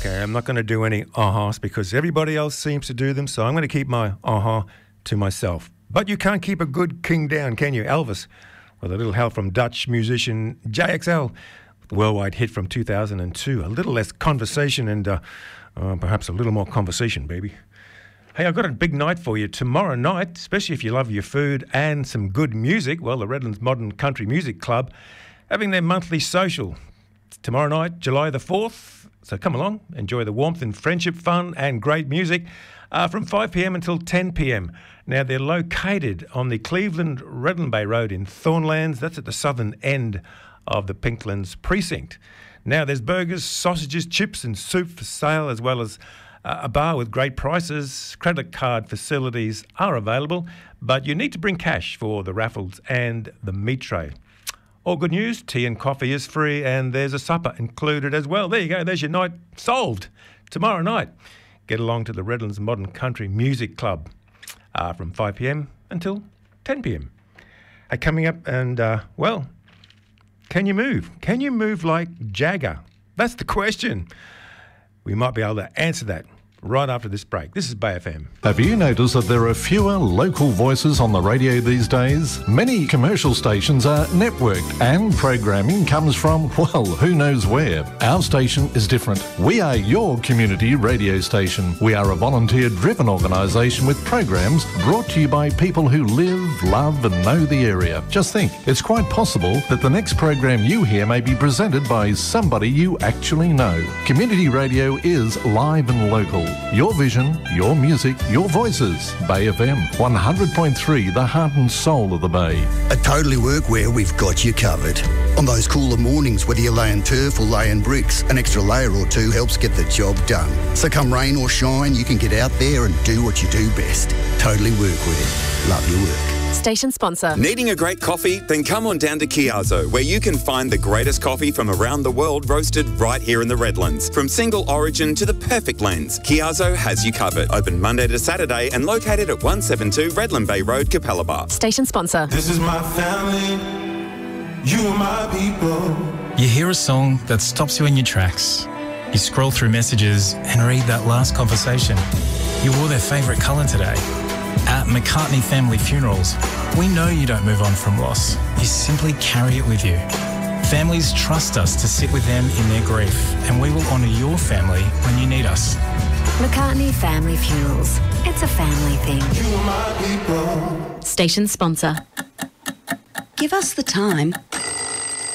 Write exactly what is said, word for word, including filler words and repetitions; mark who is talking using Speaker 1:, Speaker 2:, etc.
Speaker 1: Okay, I'm not going to do any uh-huhs because everybody else seems to do them, so I'm going to keep my uh-huh to myself. But you can't keep a good king down, can you? Elvis, with a little help from Dutch musician J X L, with the worldwide hit from two thousand two. A little less conversation and uh, uh, perhaps a little more conversation, baby. Hey, I've got a big night for you tomorrow night, especially if you love your food and some good music. Well, the Redlands Modern Country Music Club having their monthly social tomorrow night, July the fourth. So come along, enjoy the warmth and friendship, fun and great music uh, from five p.m. until ten p.m. Now, they're located on the Cleveland-Redland Bay Road in Thornlands. That's at the southern end of the Pinklands precinct. Now, there's burgers, sausages, chips and soup for sale, as well as uh, a bar with great prices. Credit card facilities are available, but you need to bring cash for the raffles and the meat tray. All good news, tea and coffee is free, and there's a supper included as well. There you go, there's your night solved. Tomorrow night, get along to the Redlands Modern Country Music Club uh, from five p.m. until ten p.m. Uh, coming up, and, uh, well, can you move? Can you move like Jagger? That's the question. We might be able to answer that right after this break. This is Bay F M.
Speaker 2: Have you noticed that there are fewer local voices on the radio these days? Many commercial stations are networked and programming comes from, well, who knows where. Our station is different. We are your community radio station. We are a volunteer-driven organisation with programs brought to you by people who live, love and know the area. Just think, it's quite possible that the next program you hear may be presented by somebody you actually know. Community radio is live and local. Your vision, your music, your voices. Bay F M, one hundred point three, the heart and soul of the Bay.
Speaker 3: At Totally Workwear, we've got you covered. On those cooler mornings, whether you're laying turf or laying bricks, an extra layer or two helps get the job done. So come rain or shine, you can get out there and do what you do best. Totally Workwear. Love your work.
Speaker 4: Station sponsor.
Speaker 5: Needing a great coffee? Then come on down to Chiazzo, where you can find the greatest coffee from around the world roasted right here in the Redlands. From single origin to the perfect blends, Chiazzo has you covered. Open Monday to Saturday and located at one seventy-two Redland Bay Road, Capalaba.
Speaker 4: Station sponsor.
Speaker 6: This is my family, you are my people.
Speaker 7: You hear a song that stops you in your tracks. You scroll through messages and read that last conversation. You wore their favourite colour today. At McCartney Family Funerals, we know you don't move on from loss. You simply carry it with you. Families trust us to sit with them in their grief, and we will honour your family when you need us.
Speaker 4: McCartney Family Funerals. It's a family thing.
Speaker 6: You are my people.
Speaker 4: Station sponsor.
Speaker 8: Give us the time